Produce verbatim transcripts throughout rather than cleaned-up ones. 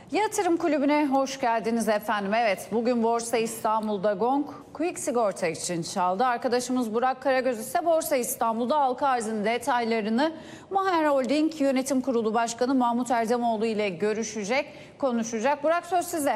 Yatırım Kulübü'ne hoş geldiniz efendim. Evet, bugün Borsa İstanbul'da gong Quick Sigorta için çaldı. Arkadaşımız Burak Karagöz ise Borsa İstanbul'da halka arzın detaylarını Maher Holding Yönetim Kurulu Başkanı Mahmut Erdemoğlu ile görüşecek, konuşacak. Burak, söz size.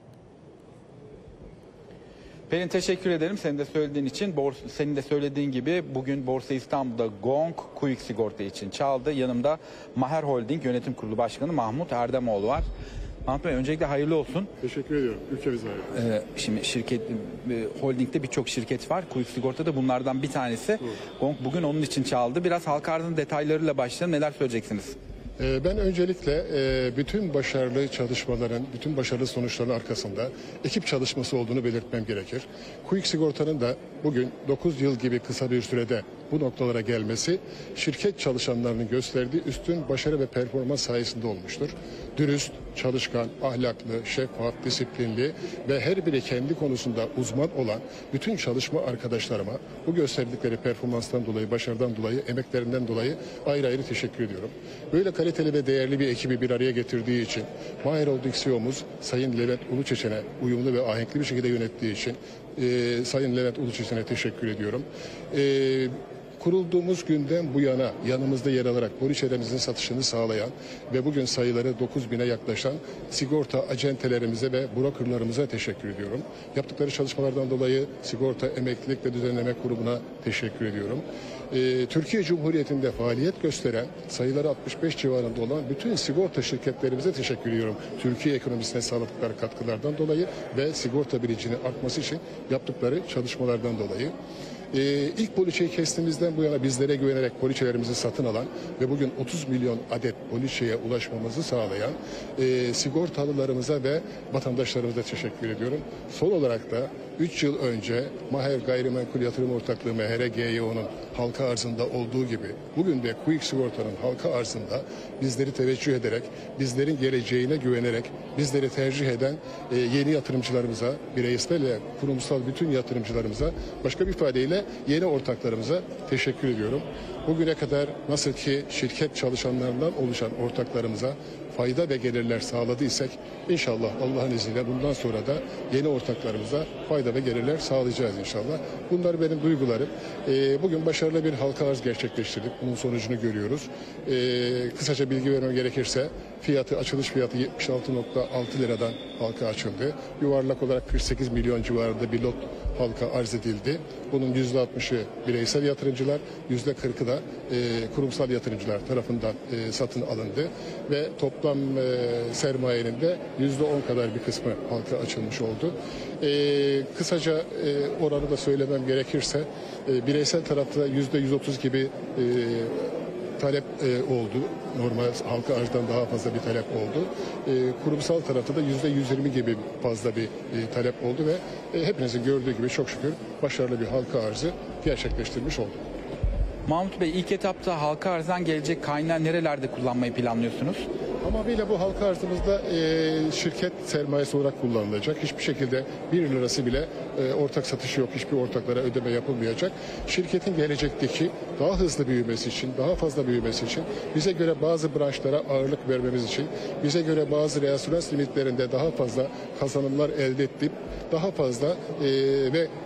Pelin, teşekkür ederim senin de söylediğin için. Borsa, senin de söylediğin gibi bugün Borsa İstanbul'da gong Quick Sigorta için çaldı. Yanımda Maher Holding Yönetim Kurulu Başkanı Mahmut Erdemoğlu var. Mahmut Bey, öncelikle hayırlı olsun. Teşekkür ediyorum. Ülkemiz hayırlı. Ee, şimdi şirket, e, holdingde birçok şirket var. Quick Sigorta da bunlardan bir tanesi. Doğru. Gong bugün onun için çaldı. Biraz halka arzın detaylarıyla başlayalım. Neler söyleyeceksiniz? Ben öncelikle bütün başarılı çalışmaların, bütün başarılı sonuçların arkasında ekip çalışması olduğunu belirtmem gerekir. Quick Sigorta'nın da bugün dokuz yıl gibi kısa bir sürede bu noktalara gelmesi şirket çalışanlarının gösterdiği üstün başarı ve performans sayesinde olmuştur. Dürüst, çalışkan, ahlaklı, şeffaf, disiplinli ve her biri kendi konusunda uzman olan bütün çalışma arkadaşlarıma bu gösterdikleri performanstan dolayı, başarıdan dolayı, emeklerinden dolayı ayrı ayrı teşekkür ediyorum. Böyle kaliteli ve değerli bir ekibi bir araya getirdiği için, Maher Holding C E O'muz Sayın Levent Uluçeçen'e uyumlu ve ahenkli bir şekilde yönettiği için e, Sayın Levent Uluçeçen'e teşekkür ediyorum. E, Kurulduğumuz günden bu yana yanımızda yer alarak poliçelerimizin satışını sağlayan ve bugün sayıları dokuz bine yaklaşan sigorta acentelerimize ve brokerlarımıza teşekkür ediyorum. Yaptıkları çalışmalardan dolayı Sigorta Emeklilik ve Düzenleme Kurumu'na teşekkür ediyorum. Ee, Türkiye Cumhuriyeti'nde faaliyet gösteren sayıları altmış beş civarında olan bütün sigorta şirketlerimize teşekkür ediyorum. Türkiye ekonomisine sağladıkları katkılardan dolayı ve sigorta bilincinin artması için yaptıkları çalışmalardan dolayı. Ee, ilk poliçeyi kestiğimizden bu yana bizlere güvenerek poliçelerimizi satın alan ve bugün otuz milyon adet poliçeye ulaşmamızı sağlayan e, sigortalılarımıza ve vatandaşlarımıza teşekkür ediyorum. Son olarak da üç yıl önce Maher Gayrimenkul Yatırım Ortaklığı M H R G Y O'nun halka arzında olduğu gibi bugün de Quick Sigorta'nın halka arzında bizleri teveccüh ederek, bizlerin geleceğine güvenerek, bizleri tercih eden e, yeni yatırımcılarımıza, bireysel ve kurumsal bütün yatırımcılarımıza, başka bir ifadeyle yeni ortaklarımıza teşekkür ediyorum. Bugüne kadar nasıl ki şirket çalışanlarından oluşan ortaklarımıza fayda ve gelirler sağladıysak, inşallah Allah'ın izniyle bundan sonra da yeni ortaklarımıza fayda ve gelirler sağlayacağız inşallah. Bunlar benim duygularım. Ee, bugün başarılı bir halka arz gerçekleştirdik. Bunun sonucunu görüyoruz. Ee, kısaca bilgi vermem gerekirse fiyatı, açılış fiyatı yetmiş altı nokta altı liradan halka açıldı. Yuvarlak olarak kırk sekiz milyon civarında bir lot halka arz edildi. Bunun yüzde altmışı bireysel yatırımcılar, yüzde kırkı da e, kurumsal yatırımcılar tarafından e, satın alındı ve toplam e, sermayenin de yüzde on kadar bir kısmı halka açılmış oldu. E, kısaca e, oranı da söylemem gerekirse e, bireysel tarafta yüzde yüz otuz gibi e, talep e, oldu. Normal halka arzdan daha fazla bir talep oldu. E, kurumsal tarafta da yüzde yüz yirmi gibi fazla bir e, talep oldu ve e, hepinizin gördüğü gibi çok şükür başarılı bir halka arzı gerçekleştirmiş olduk. Mahmut Bey, ilk etapta halka arzdan gelecek kaynağı nerelerde kullanmayı planlıyorsunuz? Tamamıyla bu halka arzımızda e, şirket sermayesi olarak kullanılacak. Hiçbir şekilde bir lirası bile e, ortak satışı yok. Hiçbir ortaklara ödeme yapılmayacak. Şirketin gelecekteki daha hızlı büyümesi için, daha fazla büyümesi için, bize göre bazı branşlara ağırlık vermemiz için, bize göre bazı reasürans limitlerinde daha fazla kazanımlar elde edip, daha fazla e, ve